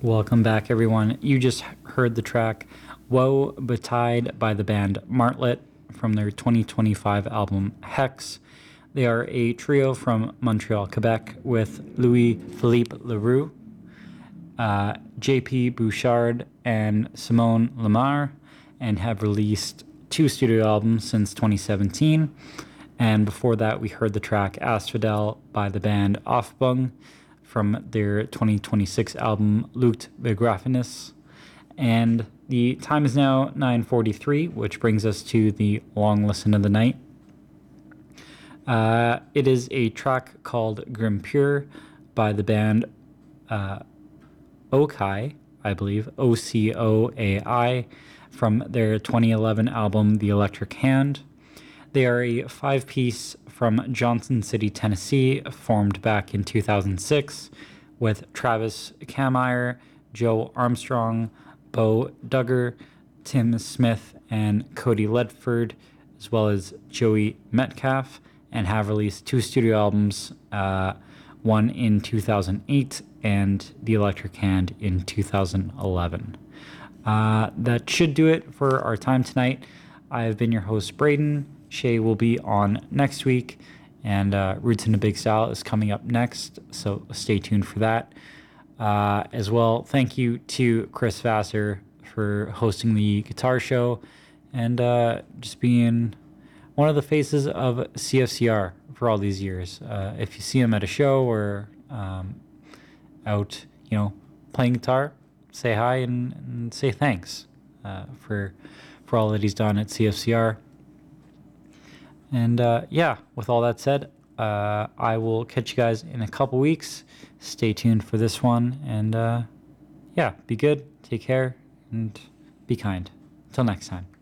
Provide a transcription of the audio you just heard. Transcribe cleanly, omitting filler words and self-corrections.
Welcome back, everyone. You just heard the track Woe Betide by the band Martlet from their 2025 album Hex. They are a trio from Montreal, Quebec, with Louis Philippe Leroux, JP Bouchard, and Simone Lamar, and have released 2 studio albums since 2017. And before that, we heard the track Asphodel by the band Offbung from their 2026 album Lucht Begrafenis. And the time is now 9:43, which brings us to the long listen of the night. It is a track called Grim Pure by the band Okai, I believe, OCOAI, from their 2011 album The Electric Hand. They are a 5-piece from Johnson City, Tennessee, formed back in 2006 with Travis Kammeyer, Joe Armstrong, Bo Duggar, Tim Smith, and Cody Ledford, as well as Joey Metcalf, and have released 2 studio albums, one in 2008 and The Electric Hand in 2011. That should do it for our time tonight. I have been your host, Braden. Shay will be on next week, and Roots in a Big Style is coming up next, so stay tuned for that. As well, thank you to Chris Vassar for hosting the guitar show and just being one of the faces of CFCR for all these years. If you see him at a show or out, playing guitar, say hi and say thanks for all that he's done at CFCR. And with all that said, I will catch you guys in a couple weeks. Stay tuned for this one. And be good, take care, and be kind. Until next time.